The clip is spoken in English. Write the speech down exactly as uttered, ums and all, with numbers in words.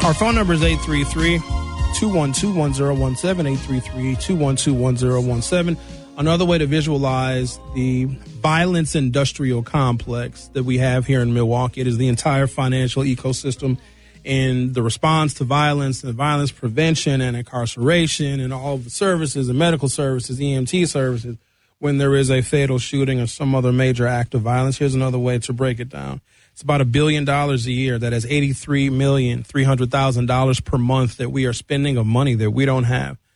Our phone number is eight three three, two one two, one zero one seven, eight three three, two one two, one zero one seven. Another way to visualize the violence industrial complex that we have here in Milwaukee, it is the entire financial ecosystem in the response to violence and violence prevention and incarceration and all of the services and medical services, E M T services, when there is a fatal shooting or some other major act of violence. Here's another way to break it down. It's about a billion dollars a year. That is eighty-three million, three hundred thousand dollars per month that we are spending of money that we don't have.